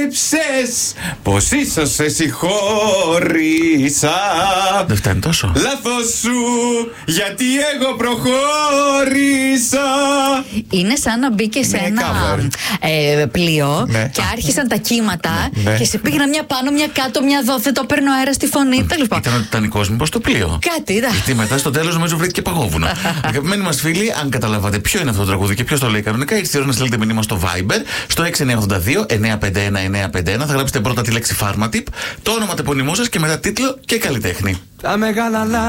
πίστεψες πως ίσως σε συγχώρησα. Δεν φτάνει τόσο. Λάθος σου, γιατί εγώ προχώρησα. Είναι σαν να μπήκε σε ένα πλοίο και άρχισαν τα κύματα και σε πήγαινα μια πάνω, μια κάτω, μια εδώ. Δεν το παίρνω αέρα στη φωνή. Τέλος πάντων. Ήταν ο Τιτανικός μήπως το πλοίο. Κάτι ήταν. Γιατί μετά στο τέλος νομίζω βρέθηκε παγόβουνο. Αγαπημένοι μας φίλοι, αν καταλάβατε ποιο είναι αυτό το τραγούδι και ποιος το λέει κανονικά, ήρθε η ώρα να στείλετε μήνυμα στο Viber στο 6982-951-951. Θα γράψετε πρώτα τη λέξη Pharmatip, το όνομα του επωνυμού σας και μετά τίτλο και καλλιτέχνη. Τα μεγάλα